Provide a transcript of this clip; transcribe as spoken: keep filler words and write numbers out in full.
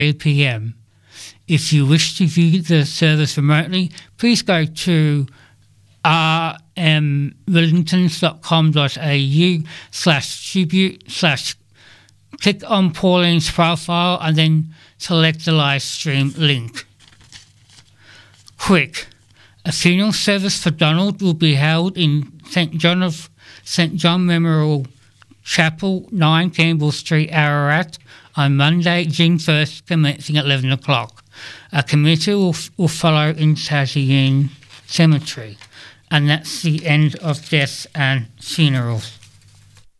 eight p m If you wish to view the service remotely, please go to r m wellingtons dot com dot a u slash tribute slash click on Pauline's profile and then select the live stream link. Quick. A funeral service for Donald will be held in Saint John of Saint John Memorial Chapel, nine Campbell Street, Ararat, on Monday, June first, commencing at eleven o'clock. A committee will, will follow in Tazian Cemetery. And that's the end of deaths and funerals.